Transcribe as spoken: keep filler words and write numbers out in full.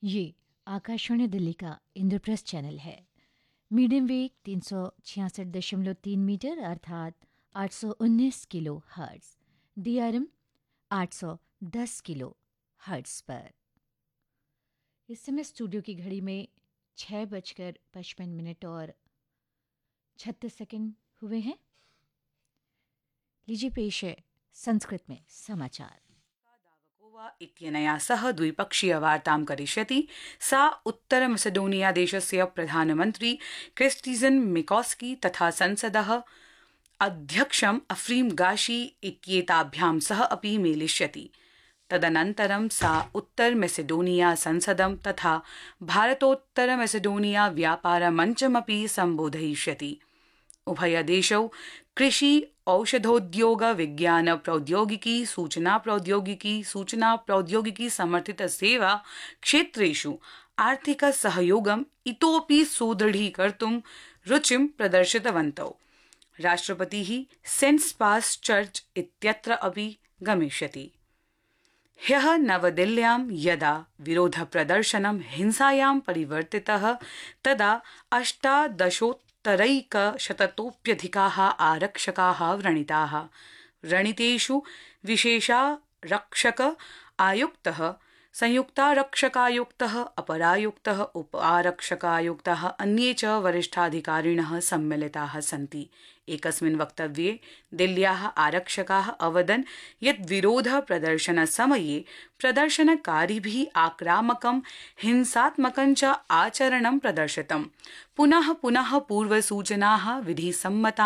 ये आकाशवाणी दिल्ली का इंद्रप्रस्थ चैनल है। मीडियम वेग तीन सौ छियासठ दशमलव तीन मीटर अर्थात आठ सौ उन्नीस किलो हर्ट्ज, डीआरएम आठ सौ दस किलो हर्ट्ज पर। इस समय स्टूडियो की घड़ी में छः बजकर पचपन मिनट और छत्तीस सेकंड हुए हैं। लीजिए पेश है संस्कृत में समाचार। दावकोवा इत्यनया सह द्विपक्षीयवार्तां करिष्यति। सा उत्तर मसेडोनिया देशस्य प्रधानमन्त्री क्रिस्टिजन मिकोस्की तथा संसदः अध्यक्षम् अफ्रीम गाशी इत्येताभ्यां सह अपि मेलिष्यति। तदनन्तरं सा उत्तर मेसेडोनिया संसदं तथा भारतोत्तर मेसेडोनिया व्यापार मञ्चमपि सम्बोधयिष्यति। उभयदेशौ कृषि, औषधोद्योग, विज्ञान प्रौद्योगिकी, सूचना प्रौद्योगिकी, सूचना प्रौद्योगिकी समर्थित सेवा क्षेत्रेषु आर्थिक सहयोगम् इतोपि सुदृढीकर्तुं रुचिं प्रदर्शितवन्तौ। राष्ट्रपतिः सेंट् पाल्स् चर्च इत्यत्र अपि गमिष्यति। ह्यः नवदिल्ल्यां यदा विरोधप्रदर्शनं हिंसायां परिवर्तितः तदा अष्टादशोत्तरैकशततोऽप्यधिकाः आरक्षकाः व्रणिताः। व्रणितेषु विशेषारक्षक आयुक्तः, संयुक्तारक्षकायुक्तः, अपरायुक्तः, उप आरक्षकायुक्तः, अन्ये च वरिष्ठाधिकारिणः सम्मिलिताः सन्ति। एकस्मिन् वक्तव्ये दिल्ल्याः आरक्षकाः अवदन् यत् विरोध प्रदर्शन समये प्रदर्शनकारिभिः आक्रामकं, हिंसात्मकं च आचरणं प्रदर्शितम्। पुनः पुनः पूर्वसूचनाः, विधिसम्मता